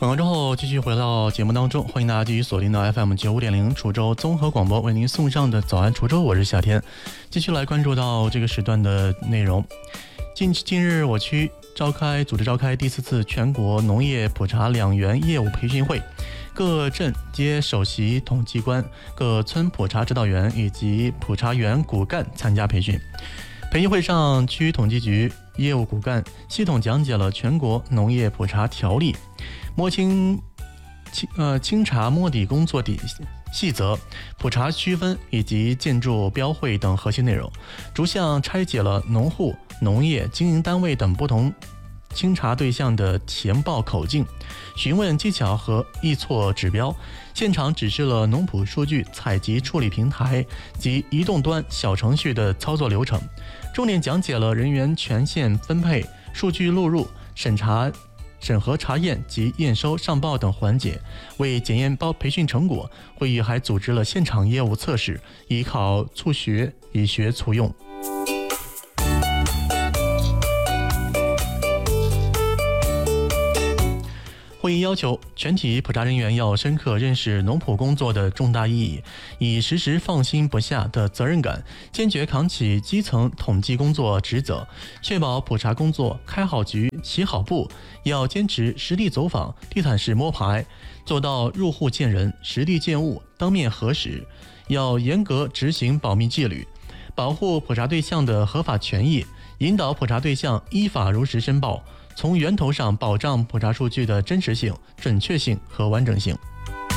广告之后继续回到节目当中，欢迎大家继续锁定到 FM95.0 滁州综合广播为您送上的早安滁州，我是夏天。继续来关注到这个时段的内容。近日我区组织召开第4次全国农业普查两园业务培训会，各镇接首席统计官、各村普查指导员以及普查员骨干参加培训。培训会上，区统计局业务骨干系统讲解了全国农业普查条例、摸清查摸底工作细则、普查区分以及建筑标会等核心内容，逐项拆解了农户、农业经营单位等不同清查对象的填报口径、询问技巧和易错指标，现场指示了农普数据采集处理平台及移动端小程序的操作流程，重点讲解了人员权限分配、数据录入、审核查验及验收上报等环节。为检验培训成果，会议还组织了现场业务测试，以考促学，以学促用。会议要求全体普查人员要深刻认识农普工作的重大意义，以时时放心不下的责任感，坚决扛起基层统计工作职责，确保普查工作开好局、起好步。要坚持实地走访、地毯式摸排，做到入户见人、实地见物、当面核实。要严格执行保密纪律，保护普查对象的合法权益，引导普查对象依法如实申报，从源头上保障普查数据的真实性、准确性和完整性。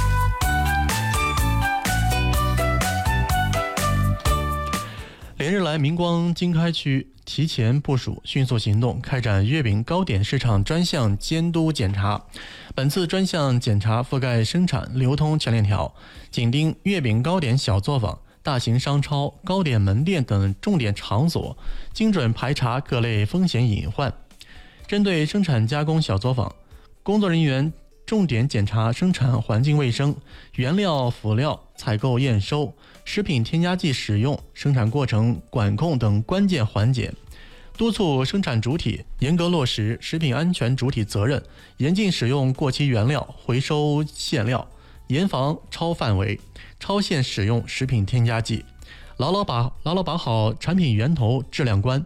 连日来，明光经开区提前部署、迅速行动，开展月饼糕点市场专项监督检查。本次专项检查覆盖生产、流通全链条，紧盯月饼糕点小作坊、大型商超、糕点门店等重点场所，精准排查各类风险隐患。针对生产加工小作坊，工作人员重点检查生产环境卫生、原料辅料采购验收、食品添加剂使用、生产过程管控等关键环节，督促生产主体严格落实食品安全主体责任，严禁使用过期原料、回收馅料，严防超范围、超限使用食品添加剂，牢牢把好产品源头质量关。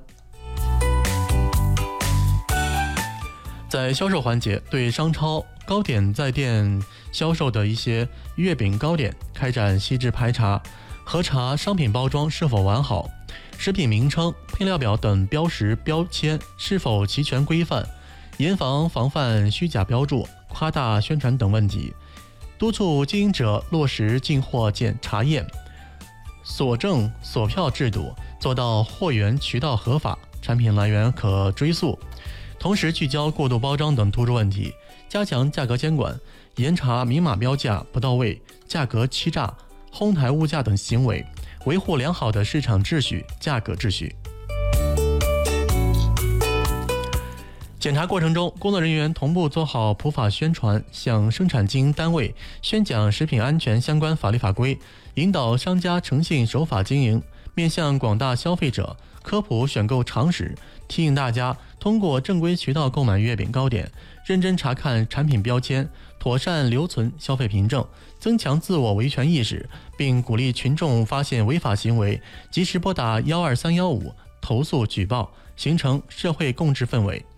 在销售环节，对商超、糕点在店销售的一些月饼糕点开展细致排查，核查商品包装是否完好，食品名称、配料表等标识标签是否齐全规范，严防范虚假标注、夸大宣传等问题，督促经营者落实进货查验、锁证锁票制度，做到货源渠道合法，产品来源可追溯。同时聚焦过度包装等突出问题，加强价格监管，严查明码标价不到位、价格欺诈、哄抬物价等行为，维护良好的市场秩序、价格秩序。检查过程中，工作人员同步做好普法宣传，向生产经营单位宣讲食品安全相关法律法规，引导商家诚信守法经营，面向广大消费者科普选购常识，提醒大家通过正规渠道购买月饼糕点，认真查看产品标签，妥善留存消费凭证，增强自我维权意识，并鼓励群众发现违法行为及时拨打12315投诉举报，形成社会共治氛围。